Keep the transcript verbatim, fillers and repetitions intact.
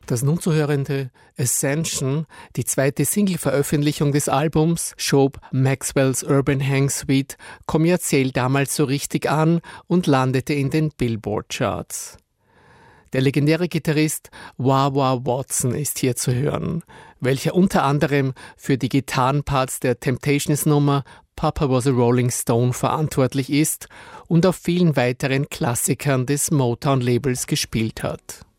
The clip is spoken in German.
Das nun zu hörende Ascension, die zweite Single-Veröffentlichung des Albums, schob Maxwell's Urban Hang Suite kommerziell damals so richtig an und landete in den Billboard-Charts. Der legendäre Gitarrist Wah Wah Watson ist hier zu hören, welcher unter anderem für die Gitarrenparts der Temptations-Nummer Papa Was a Rolling Stone verantwortlich ist und auf vielen weiteren Klassikern des Motown-Labels gespielt hat.